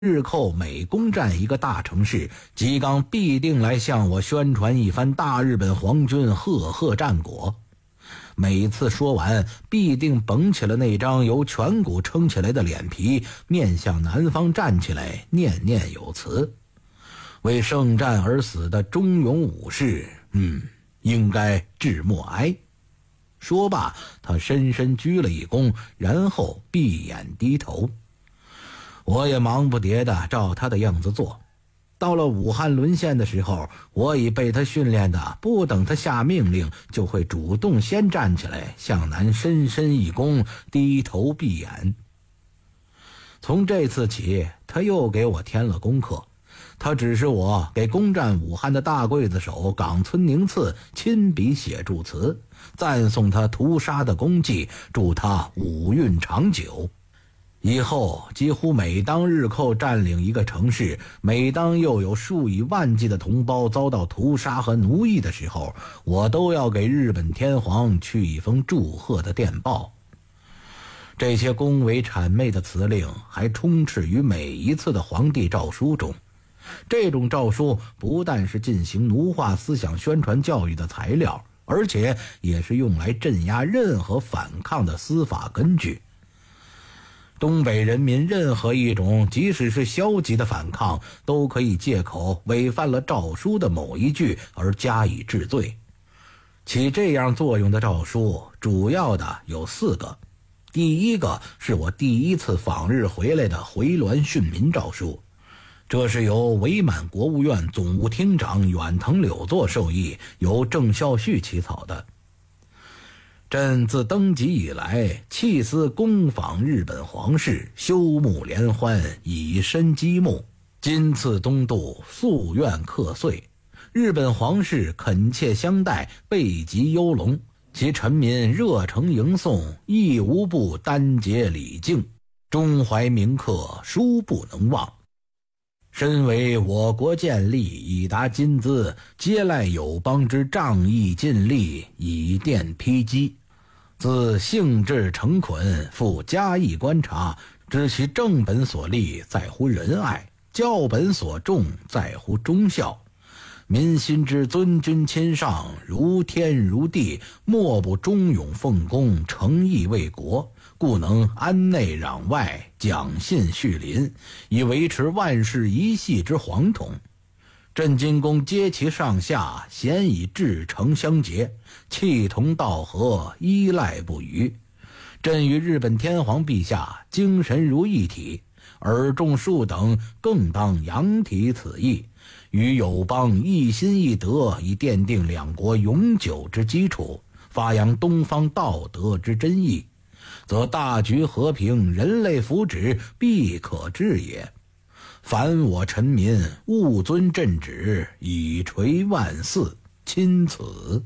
日寇每攻占一个大城市，吉冈必定来向我宣传一番大日本皇军赫赫战果。每次说完，必定绷起了那张由颧骨撑起来的脸皮，面向南方站起来，念念有词。为圣战而死的忠勇武士，应该致默哀。说罢，他深深鞠了一躬，然后闭眼低头。我也忙不迭地照他的样子做。到了武汉沦陷的时候，我已被他训练的不等他下命令，就会主动先站起来，向南深深一躬，低头闭眼。从这次起，他又给我添了功课。他指示我给攻占武汉的大刽子手冈村宁次亲笔写祝词，赞颂他屠杀的功绩，祝他武运长久。以后几乎每当日寇占领一个城市，每当又有数以万计的同胞遭到屠杀和奴役的时候，我都要给日本天皇去一封祝贺的电报。这些恭维谄媚的辞令还充斥于每一次的皇帝诏书中。这种诏书不但是进行奴化思想宣传教育的材料，而且也是用来镇压任何反抗的司法根据。东北人民任何一种即使是消极的反抗，都可以借口违反了诏书的某一句而加以治罪。起这样作用的诏书主要的有4个。第一个是我第一次访日回来的回銮训民诏书，这是由伪满国务院总务厅长远藤柳作授意，由郑孝胥起草的。朕自登基以来，弃思攻访日本皇室，修睦联欢，以身积木。今次东渡，夙愿克岁。日本皇室恳切相待，备极优隆，其臣民热诚迎送，亦无不单结礼敬，中怀铭刻，殊不能忘。身为我国建立已达今兹，接赖友邦之仗义尽力，以奠披基。自性质诚恳，复加以观察，知其正本所立在乎仁爱，教本所重在乎忠孝。民心之尊君亲上，如天如地，莫不忠勇奉公，诚意为国，故能安内攘外，讲信恤邻，以维持万世一系之皇统。朕今公皆其上下，咸以至诚相结，气同道合，依赖不渝。朕与日本天皇陛下精神如一体，尔众庶等更当扬体此意，与友邦一心一德，以奠定两国永久之基础，发扬东方道德之真意，则大局和平，人类福祉必可至也。凡我臣民勿遵朕旨，以垂万祀，钦此。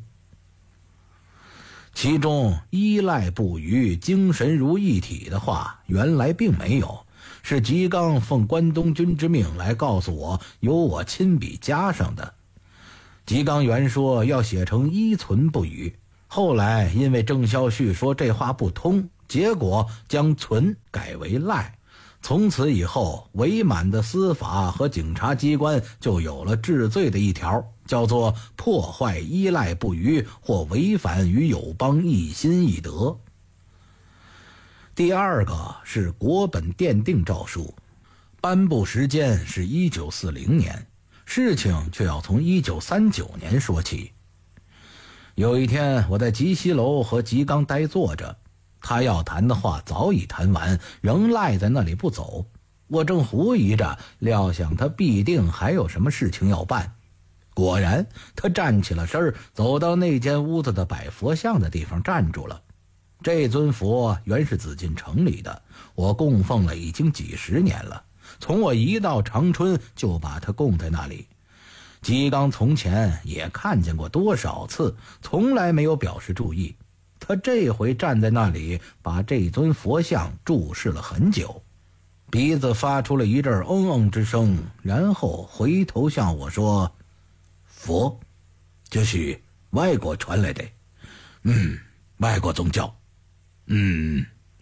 其中依赖不渝，精神如一体的话，原来并没有，是吉冈奉关东军之命来告诉我，由我亲笔加上的。吉冈原说要写成依存不渝，后来因为郑孝胥说这话不通，结果将存改为赖。从此以后，伪满的司法和警察机关就有了治罪的一条，叫做破坏依赖不渝或违反与友邦一心一德。第二个是国本奠定诏书，颁布时间是1940年，事情却要从1939年说起。有一天，我在集西楼和吉冈呆坐着，他要谈的话早已谈完，仍赖在那里不走。我正狐疑着，料想他必定还有什么事情要办。果然，他站起了身，走到那间屋子的摆佛像的地方站住了。这尊佛原是紫禁城里的，我供奉了已经几十年了，从我一到长春就把它供在那里。吉冈从前也看见过多少次，从来没有表示注意。他这回站在那里，把这尊佛像注视了很久，鼻子发出了一阵嗡嗡之声，然后回头向我说：“佛，这是外国传来的，外国宗教，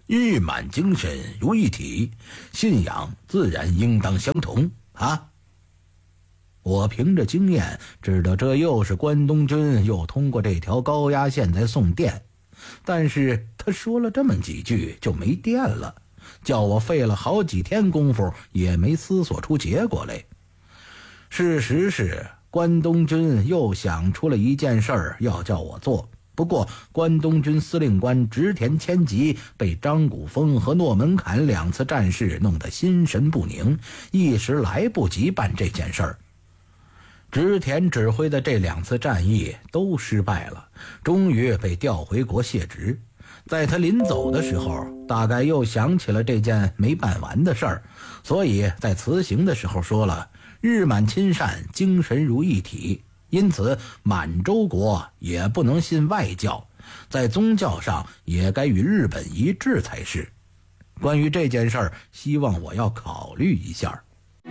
日满精神如一体，信仰自然应当相同啊！我凭着经验知道这又是关东军又通过这条高压线在送电，但是他说了这么几句就没电了，叫我费了好几天功夫也没思索出结果来。事实是关东军又想出了一件事儿要叫我做，不过关东军司令官织田谦吉被张古峰和诺门坎2次战事弄得心神不宁，一时来不及办这件事儿。织田指挥的这2次战役都失败了，终于被调回国谢职。在他临走的时候，大概又想起了这件没办完的事儿，所以在辞行的时候说了日满亲善，精神如一体，因此满洲国也不能信外教，在宗教上也该与日本一致才是。关于这件事儿，希望我要考虑一下。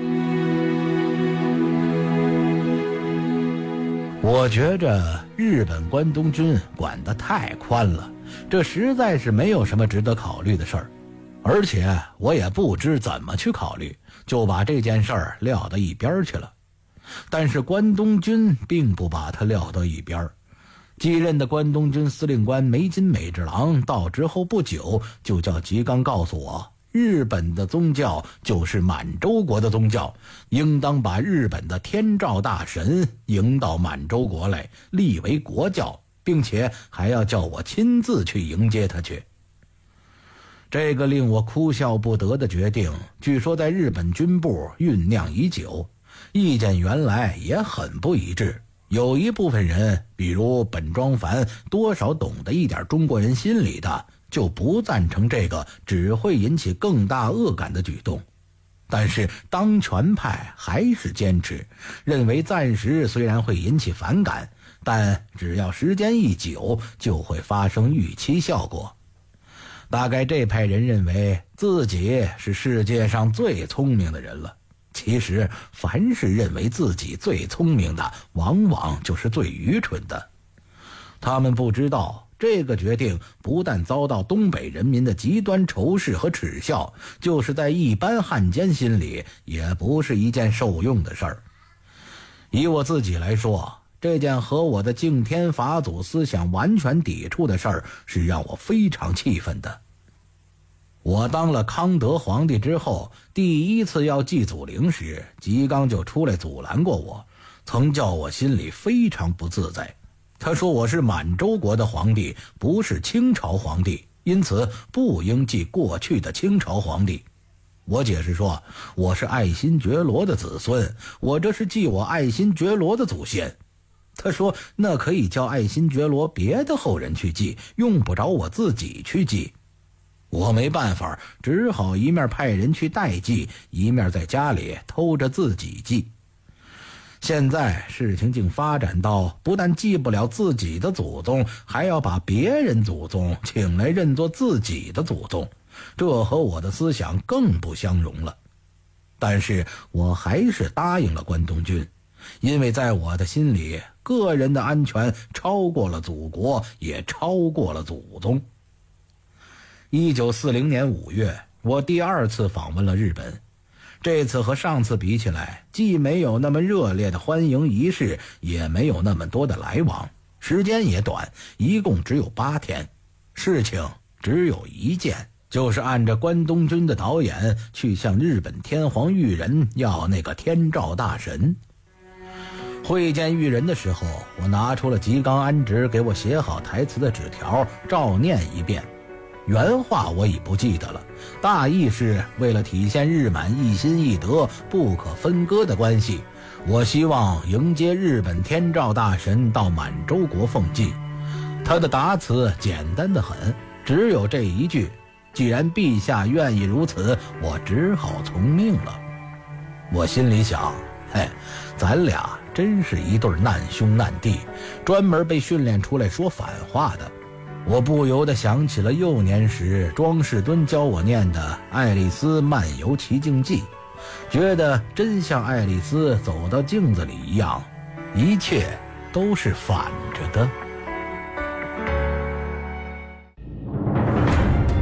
我觉着日本关东军管得太宽了，这实在是没有什么值得考虑的事儿，而且我也不知怎么去考虑，就把这件事儿撂到一边去了。但是关东军并不把它撂到一边，继任的关东军司令官梅津美治郎到职后不久，就叫吉冈告诉我，日本的宗教就是满洲国的宗教，应当把日本的天照大神迎到满洲国来，立为国教，并且还要叫我亲自去迎接他去。这个令我哭笑不得的决定，据说在日本军部酝酿已久，意见原来也很不一致。有一部分人，比如本庄繁，多少懂得一点中国人心理的，就不赞成这个只会引起更大恶感的举动。但是当权派还是坚持，认为暂时虽然会引起反感，但只要时间一久，就会发生预期效果。大概这派人认为自己是世界上最聪明的人了。其实凡是认为自己最聪明的，往往就是最愚蠢的。他们不知道，这个决定不但遭到东北人民的极端仇视和耻笑，就是在一般汉奸心里也不是一件受用的事儿。以我自己来说，这件和我的敬天法祖思想完全抵触的事儿，是让我非常气愤的。我当了康德皇帝之后，第一次要祭祖陵时，吉冈就出来阻拦过我，曾叫我心里非常不自在。他说我是满洲国的皇帝，不是清朝皇帝，因此不应祭过去的清朝皇帝。我解释说，我是爱新觉罗的子孙，我这是祭我爱新觉罗的祖先。他说那可以叫爱新觉罗别的后人去祭，用不着我自己去祭。我没办法，只好一面派人去代祭，一面在家里偷着自己祭。现在事情竟发展到不但祭不了自己的祖宗，还要把别人祖宗请来认作自己的祖宗，这和我的思想更不相容了。但是我还是答应了关东军，因为在我的心里，个人的安全超过了祖国，也超过了祖宗。1940年5月，我第2次访问了日本。这次和上次比起来，既没有那么热烈的欢迎仪式，也没有那么多的来往，时间也短，一共只有8天。事情只有一件，就是按着关东军的导演去向日本天皇裕仁要那个天照大神。会见裕仁的时候，我拿出了吉冈安直给我写好台词的纸条，照念一遍。原话我已不记得了，大意是为了体现日满一心一德不可分割的关系，我希望迎接日本天照大神到满洲国奉祭。他的答词简单得很，只有这一句，既然陛下愿意如此，我只好从命了。我心里想，咱俩真是一对难兄难弟，专门被训练出来说反话的。我不由得想起了幼年时庄士敦教我念的《爱丽丝漫游奇境记》，觉得真像爱丽丝走到镜子里一样，一切都是反着的。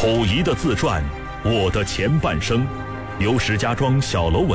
溥仪的自传《我的前半生》，由石家庄小楼文